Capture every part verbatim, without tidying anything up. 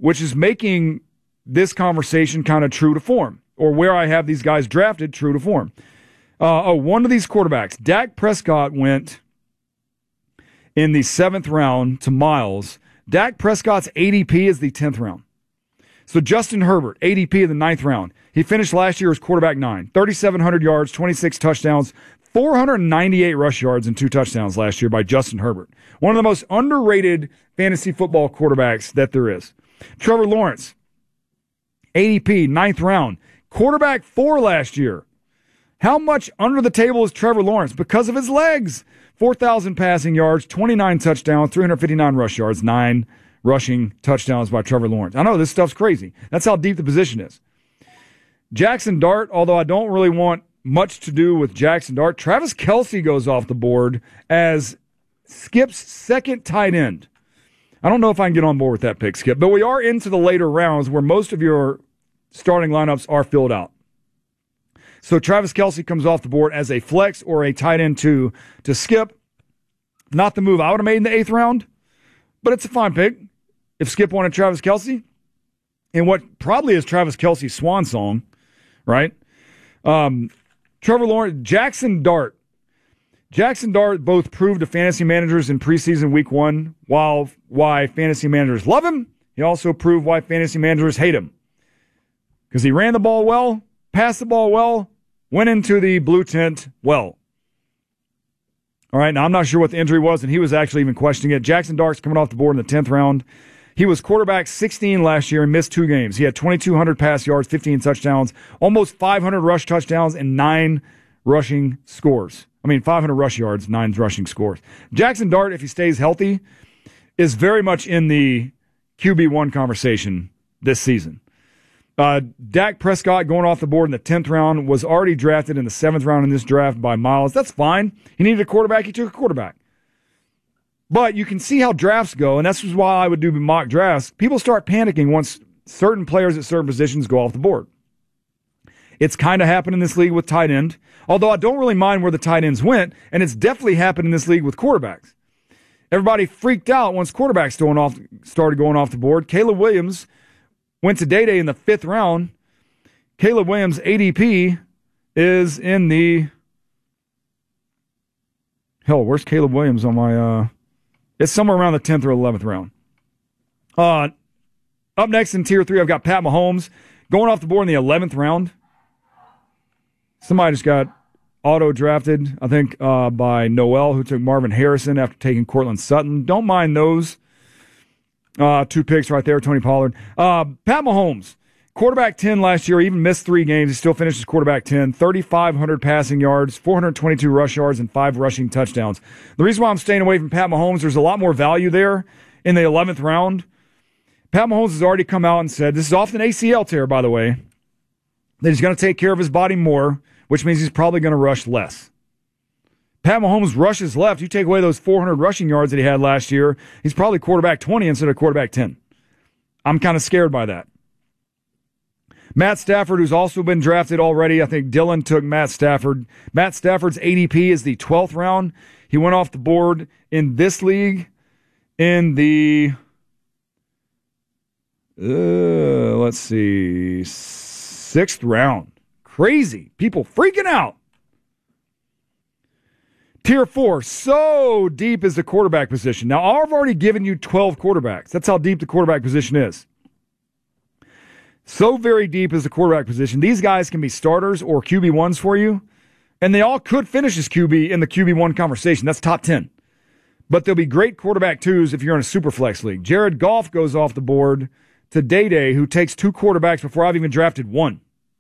which is making this conversation kind of true to form, or where I have these guys drafted true to form. Uh, oh, one of these quarterbacks, Dak Prescott, went in the seventh round to Miles. Dak Prescott's A D P is the tenth round. So Justin Herbert, A D P in the ninth round. He finished last year as quarterback nine. thirty-seven hundred yards, twenty-six touchdowns, four hundred ninety-eight rush yards, and two touchdowns last year by Justin Herbert. One of the most underrated fantasy football quarterbacks that there is. Trevor Lawrence, A D P, ninth round. Quarterback four last year. How much under the table is Trevor Lawrence? Because of his legs. four thousand passing yards, twenty-nine touchdowns, three hundred fifty-nine rush yards, nine rushing touchdowns by Trevor Lawrence. I know this stuff's crazy. That's how deep the position is. Jackson Dart, although I don't really want much to do with Jackson Dart, Travis Kelce goes off the board as Skip's second tight end. I don't know if I can get on board with that pick, Skip, but we are into the later rounds where most of your starting lineups are filled out. So Travis Kelce comes off the board as a flex or a tight end two to Skip. Not the move I would have made in the eighth round, but it's a fine pick. If Skip wanted Travis Kelce, in what probably is Travis Kelce's swan song, right? Um, Trevor Lawrence, Jackson Dart. Jackson Dart both proved to fantasy managers in preseason week one while why fantasy managers love him. He also proved why fantasy managers hate him. Because he ran the ball well, passed the ball well, went into the blue tent well. All right, now I'm not sure what the injury was, and he was actually even questioning it. Jackson Dart's coming off the board in the tenth round. He was quarterback sixteen last year and missed two games. He had twenty-two hundred pass yards, fifteen touchdowns, almost five hundred rush touchdowns, and nine rushing scores. I mean, five hundred rush yards, nine rushing scores. Jackson Dart, if he stays healthy, is very much in the Q B one conversation this season. Uh, Dak Prescott going off the board in the tenth round was already drafted in the seventh round in this draft by Miles. That's fine. He needed a quarterback. He took a quarterback. But you can see how drafts go, and that's why I would do mock drafts. People start panicking once certain players at certain positions go off the board. It's kind of happened in this league with tight end, although I don't really mind where the tight ends went, and it's definitely happened in this league with quarterbacks. Everybody freaked out once quarterbacks going off, started going off the board. Caleb Williams went to Day Day in the fifth round. Caleb Williams' A D P is in the... Hell, where's Caleb Williams on my... Uh, it's somewhere around the tenth or eleventh round. Uh, up next in Tier three, I've got Pat Mahomes going off the board in the eleventh round. Somebody just got auto-drafted, I think, uh, by Noel, who took Marvin Harrison after taking Cortland Sutton. Don't mind those. Uh, two picks right there, Tony Pollard. Uh, Pat Mahomes, quarterback ten last year, even missed three games. He still finished as quarterback ten, thirty-five hundred passing yards, four hundred twenty-two rush yards, and five rushing touchdowns. The reason why I'm staying away from Pat Mahomes, there's a lot more value there in the eleventh round. Pat Mahomes has already come out and said, this is off an A C L tear, by the way, that he's going to take care of his body more, which means he's probably going to rush less. Pat Mahomes rushes left. You take away those four hundred rushing yards that he had last year, he's probably quarterback twenty instead of quarterback ten. I'm kind of scared by that. Matt Stafford, who's also been drafted already. I think Dylan took Matt Stafford. Matt Stafford's A D P is the twelfth round. He went off the board in this league in the, uh, let's see, sixth round. Crazy. People freaking out. Tier four, so deep is the quarterback position. Now, I've already given you twelve quarterbacks. That's how deep the quarterback position is. So very deep is the quarterback position. These guys can be starters or Q B ones for you, and they all could finish as Q B in the Q B one conversation. That's top ten. But they'll be great quarterback twos if you're in a super flex league. Jared Goff goes off the board to Day Day, who takes two quarterbacks before I've even drafted one.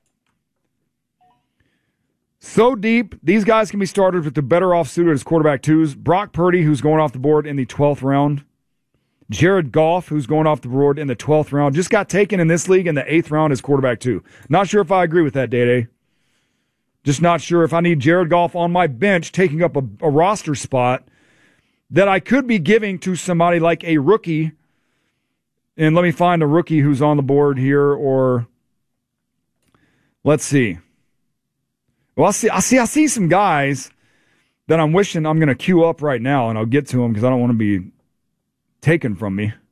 So deep, these guys can be starters, but they're better off suited as quarterback twos. Brock Purdy, who's going off the board in the twelfth round. Jared Goff, who's going off the board in the twelfth round, just got taken in this league in the eighth round as quarterback two. Not sure if I agree with that, Day-Day. Just not sure if I need Jared Goff on my bench taking up a, a roster spot that I could be giving to somebody like a rookie. And let me find a rookie who's on the board here, or let's see. Well, I see, I see, I see some guys that I'm wishing I'm going to queue up right now, and I'll get to them because I don't want to be taken from me.